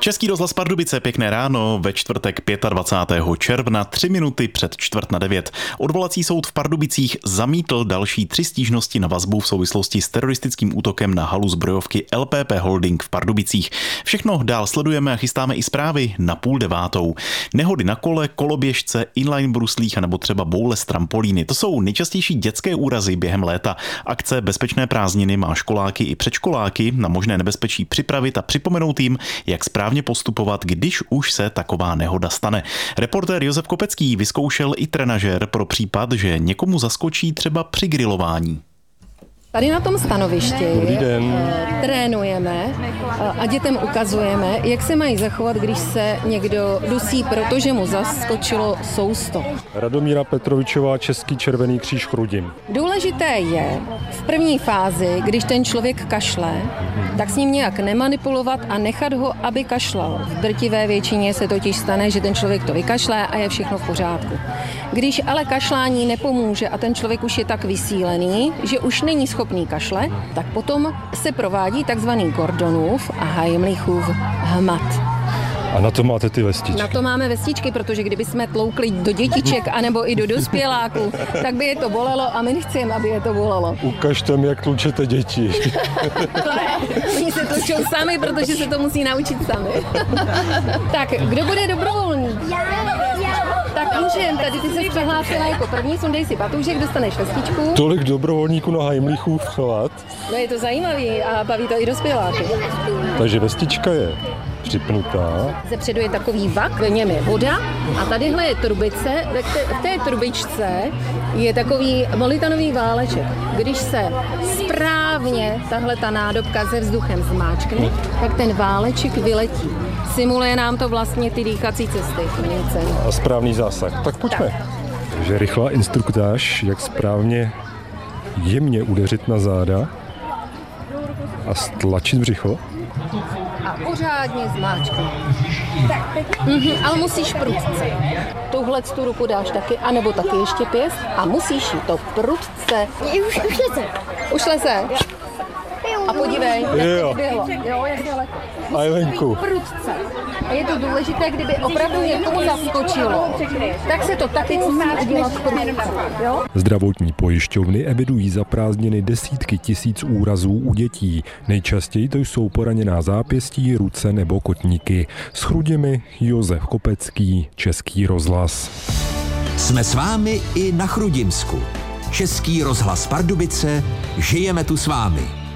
Český rozhlas Pardubice, pěkné ráno, ve čtvrtek 25. června, 3 minuty před 8:45. Odvolací soud v Pardubicích zamítl další 3 stížnosti na vazbu v souvislosti s teroristickým útokem na halu zbrojovky LPP Holding v Pardubicích. Všechno dál sledujeme a chystáme i zprávy na 8:30. Nehody na kole, koloběžce, inline bruslích a nebo třeba boule z trampolíny. To jsou nejčastější dětské úrazy během léta. Akce Bezpečné prázdniny má školáky i předškoláky na možné nebezpečí připravit a připomenout jim, jak správně postupovat, když už se taková nehoda stane. Reportér Josef Kopecký vyzkoušel i trenažér pro případ, že někomu zaskočí třeba při grilování. Tady na tom stanovišti trénujeme a dětem ukazujeme, jak se mají zachovat, když se někdo dusí, protože mu zaskočilo sousto. Radomíra Petrovičová, Český červený kříž Chrudim. Důležité je v první fázi, když ten člověk kašle, tak s ním nějak nemanipulovat a nechat ho, aby kašlal. V drtivé většině se totiž stane, že ten člověk to vykašle a je všechno v pořádku. Když ale kašlání nepomůže a ten člověk už je tak vysílený, že už není schopný kašle, tak potom se provádí takzvaný Gordonův a Heimlichův hmat. A na to máte ty vestičky? Na to máme vestičky, protože kdyby jsme tloukli do dětiček anebo i do dospěláků, tak by je to bolelo a my nechceme, aby je to bolelo. Ukažte mi, jak tlučete děti. Oni se tlučou sami, protože se to musí naučit sami. Tak, kdo bude dobrovolník? Tak můžem, tady ty se přihlásila jako první, sundej si batůžek, dostaneš vestičku. Tolik dobrovolníků na Heimlichův chlad. No je to zajímavý a baví to i dospěláky. Takže vestička je připnutá. Zepředu je takový vak, v něm je voda a tadyhle je trubice, v té trubičce je takový molitanový váleček. Když se správně tahle ta nádobka se vzduchem zmáčkne, tak ten váleček vyletí. Simuluje nám to vlastně ty dýchací cesty. A správný zásah. Tak pojďme. Tak. Takže rychlá instruktáž, jak správně jemně udeřit na záda a stlačit břicho. A pořádně zmáčknout. Ale musíš prudce. Tuhle tu ruku dáš taky, anebo taky ještě pěst a musíš jí to prudce. Už leze. A podívej, jak to běhlo. Jo, jak daleko. A Jelenku. Prudce. A je to důležité, kdyby opravdu někomu zaskočilo, tak se to taky musí udělat prudce. Jo? Zdravotní pojišťovny evidují za prázdniny desítky tisíc úrazů u dětí. Nejčastěji to jsou poraněná zápěstí, ruce nebo kotníky. S Chrudimi Josef Kopecký, Český rozhlas. Jsme s vámi i na Chrudimsku. Český rozhlas Pardubice, žijeme tu s vámi.